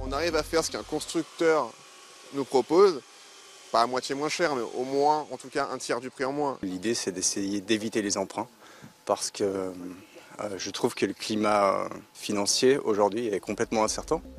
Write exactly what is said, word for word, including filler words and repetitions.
on arrive à faire ce qu'un constructeur nous propose, pas à moitié moins cher, mais au moins, en tout cas, un tiers du prix en moins. L'idée, c'est d'essayer d'éviter les emprunts parce que euh, je trouve que le climat financier aujourd'hui est complètement incertain.